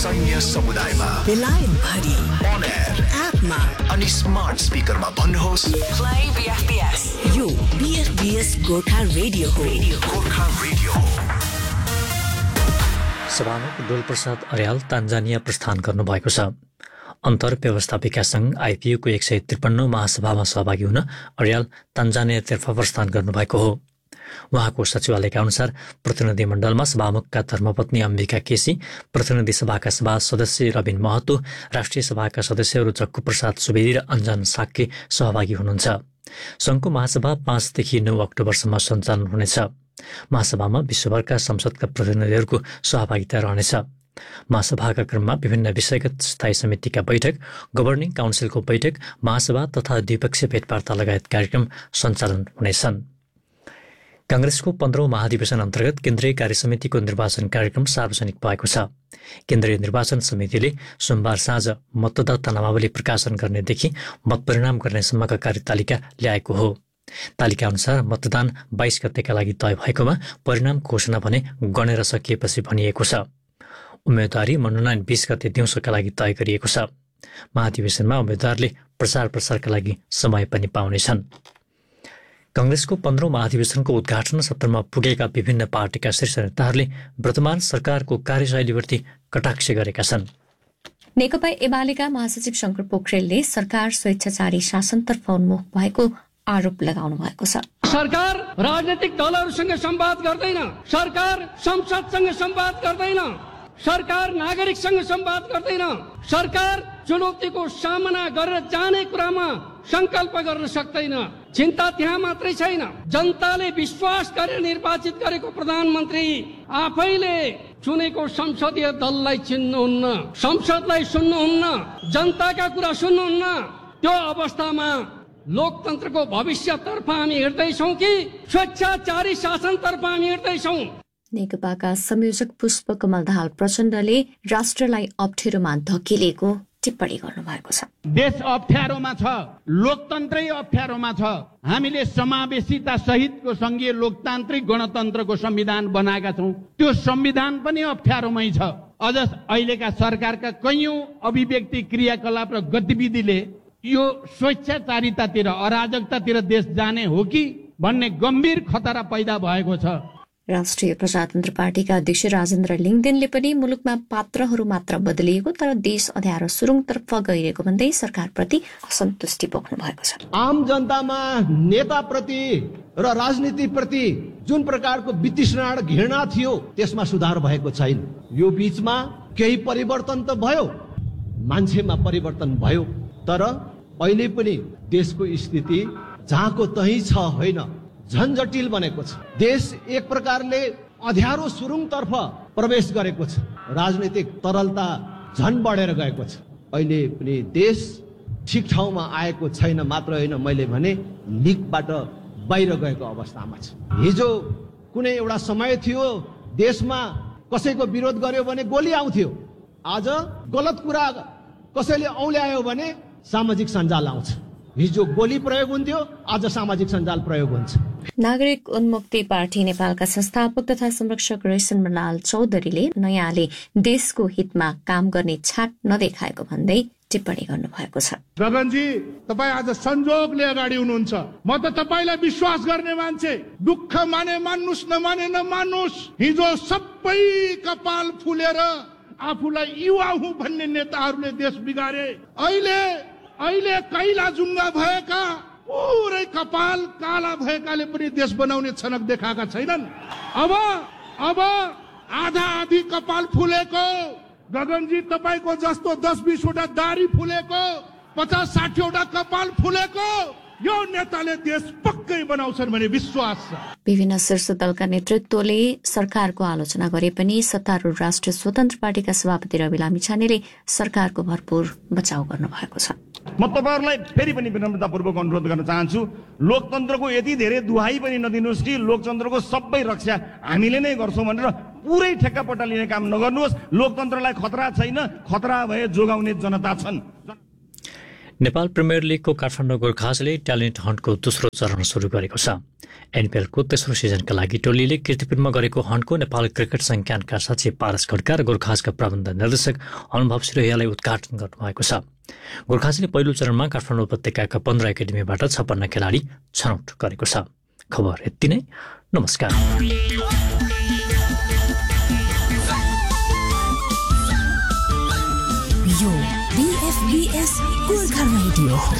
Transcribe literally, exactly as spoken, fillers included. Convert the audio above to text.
सैन्य समुदायमा बेलायत भरि on air एपमा अनि स्मार्ट स्पिकरमा भन्नुहोस् प्ले बीएफपीएस। यो बीएफपीएस गोर्खा रेडियो हो। गोर्खा रेडियो हो। सभामुख डोलप्रसाद अर्याल तान्जानिया प्रस्थान गर्नुभएको छ। अन्तर व्यवस्थापिका सङ्घ आइपियूको एक सय त्रिपन्न महासभामा सहभागी हुन अर्याल तान्जानियातर्फ प्रस्थान गर्नुभएको हो। उहाँको सचिवालयका अनुसार प्रतिनिधिमण्डलमा सभामुखका धर्मपत्नी अम्बिका केसी, प्रतिनिधि सभाका सभा सदस्य रबिन महतो, राष्ट्रिय सभाका सदस्यहरू जक्कु प्रसाद सुवेदी र अञ्जन साक्के सहभागी हुनुहुन्छ। सङ्घको महासभा पाँचदेखि नौ अक्टोबरसम्म सञ्चालन हुनेछ। महासभामा विश्वभरका संसदका प्रतिनिधिहरूको सहभागिता रहनेछ। महासभाका क्रममा विभिन्न विषयगत स्थायी समितिका बैठक, गभर्निङ काउन्सिलको बैठक, महासभा तथा द्विपक्षीय भेटवार्ता लगायत कार्यक्रम सञ्चालन हुनेछन्। कांग्रेसको पन्ध्रौं महाधिवेशन अन्तर्गत केन्द्रीय कार्यसमितिको निर्वाचन कार्यक्रम सार्वजनिक भएको छ। केन्द्रीय निर्वाचन समितिले सोमबार साँझ मतदाता नामावली प्रकाशन गर्नेदेखि मतपरिणाम गर्नेसम्मका कार्यतालिका ल्याएको हो। तालिका अनुसार मतदान बाइस गतेका लागि तय भएकोमा परिणाम घोषणा भने गणेर सकिएपछि भनिएको छ। उम्मेदवारी मनोनयन बीस गते दिउँसोका लागि तय गरिएको छ। महाधिवेशनमा उम्मेद्वारले प्रचार प्रसारका लागि समय पनि पाउनेछन्। कांग्रेसको पन्ध्रौं महाधिवेशनको उद्घाटन सत्रमा पुगेका विभिन्न पार्टीका शीर्ष नेताहरूले वर्तमान सरकारको कार्यशैलीप्रति कटाक्ष गरेका छन्। नेकपा एमालेका महासचिव शंकर पोखरेलले सरकार स्वेच्छाचारी शासनतर्फ उन्मुख भएको आरोप लगाउनु भएको छ। सरकार राजनीतिक दलहरूसँग संवाद गर्दैन, सरकार संसदसँग संवाद गर्दैन, सरकार नागरिकसँग संवाद गर्दैन, सरकार चुनौतीको सामना गरेर जाने कुरामा संकल्प गर्न सक्दैन। चिन्ता त्यहाँ मात्रै छैन, जनताले विश्वास गरेर निर्वाचित गरेको प्रधानमन्त्री आफैले चुनेको संसदीय दललाई चिन्नुहुन्न, संसदलाई सुन्नुहुन्न, जनताका कुरा सुन्नुहुन्न। त्यो अवस्थामा लोकतन्त्रको भविष्यतर्फ हामी हिँड्दैछौँ कि स्वेच्छाचारी शासनतर्फ हामी हिँड्दैछौँ? नेकपाका संयोजक पुष्पकमल दाहाल प्रचण्डले राष्ट्रलाई अप्ठ्यारोमा धकेलेको टिप्पणी गर्नुभएको छ। देश अप्ठ्यारोमा छ, लोकतन्त्रै अप्ठ्यारोमा छ। हामीले समावेशिता सहितको संघीय लोकतान्त्रिक गणतन्त्रको संविधान बनाएका छौँ, त्यो संविधान पनि अप्ठ्यारोमै छ। अझ अहिलेका सरकारका कैयौं अभिव्यक्ति, क्रियाकलाप र गतिविधिले यो स्वेच्छाचारितातिर, अराजकतातिर देश जाने हो कि भन्ने गम्भीर खतरा पैदा भएको छ। राष्ट्रिय प्रजातन्त्र पार्टीका अध्यक्ष राजेन्द्र लिङदेनले पनि मुलुकमा पात्रहरू मात्र बदलिएको तर देश अँध्यारो सुरुङतर्फ गइरहेको भन्दै सरकारप्रति असन्तुष्टि पोख्नु भएको छ। आम जनतामा नेताप्रति र राजनीतिप्रति जुन प्रकारको वितृष्णा घृणा थियो त्यसमा सुधार भएको छैन। यो बीचमा केही परिवर्तन त भयो, मान्छेमा परिवर्तन भयो, तर अहिले पनि देशको स्थिति जहाँको तही छ होइन, झन जटिल बनेको छ। देश एक प्रकारले अँध्यारो सुरुङतर्फ प्रवेश गरेको छ। राजनीतिक तरलता झन बढेर गएको छ। अहिले पनि देश ठिक ठाउँमा आएको छैन, मात्र होइन, मैले भने लिकबाट बाहिर गएको अवस्थामा छ। हिजो कुनै एउटा समय थियो देशमा कसैको विरोध गर्यो भने गोली आउँथ्यो। आज गलत कुरा कसैले औल्यायो भने सामाजिक सञ्जाल आउँछ। हिजो गोली प्रयोग हुन्थ्यो, आज सामाजिक सञ्जाल प्रयोग हुन्छ। नागरिक उन्मुक्ति पार्टी नेपालका संस्थापक तथा संरक्षक रेसन मण्डल चौधरीले नयाँले देशको हितमा काम गर्ने छाट नदेखाएको भन्दै टिप्पणी गर्नुभएको छ। गगनजी, तपाईँ आज संजोगले अगाडि हुनुहुन्छ। म त तपाईँलाई विश्वास गर्ने मान्छे, दुःख माने मान्नुस्, नमाने नमान्नुस्। हिजो सबै कपाल फुलेर आफूलाई युवा हुँ भन्ने नेताहरूले देश बिगारे। अहिले अहिले कैला जुङ्गा भएका, पुरै कपाल काला भएकाले पनि देश बनाउने छनक देखाएका छैनन्। अब अब आधा आधी कपाल फुलेको, गगनजी तपाईँको जस्तो दस बिसवटा दारी फुलेको, पचास साठीवटा कपाल फुलेको यो नेताले देश पक्कै बनाउँछन् भन्ने विश्वास छ। विभिन्न शीर्ष दलका नेतृत्वले सरकारको आलोचना गरे पनि सत्तारूढ राष्ट्रिय स्वतन्त्र पार्टीका सभापति रवि लामिछानेले सरकारको भरपूर बचाउ गर्नुभएको छ। म तपाईँहरूलाई फेरि पनि विनम्रतापूर्वक अनुरोध गर्न चाहन्छु, लोकतन्त्रको यति धेरै दुहाई पनि नदिनुहोस् कि लोकतन्त्रको सबै रक्षा हामीले नै गर्छौँ भनेर पुरै ठेक्कापट्टा लिने काम नगर्नुहोस्। लोकतन्त्रलाई खतरा छैन, खतरा भए जोगाउने जनता छन्। नेपाल प्रिमियर लिगको काठमाडौँ गोर्खाजले ट्यालेन्ट हन्टको दोस्रो चरण सुरु गरेको छ। एनपिएलको तेस्रो सिजनका लागि टोलीले कीर्तिपुरमा गरेको हन्डको नेपाल क्रिकेट संज्ञानका सचिव पारस खड्का र गोर्खाजका प्रबन्ध निर्देशक अनुभव सिरोहियालाई उद्घाटन गर्नुभएको छ। गोर्खाजले पहिलो चरणमा काठमाडौँ उपत्यकाका पन्ध्र एकाडेमीबाट छप्पन्न खेलाडी छनौट गरेको छ। खबर यति नै। नमस्कार। यो बीएफबीएस गोर्खा रेडियो हो।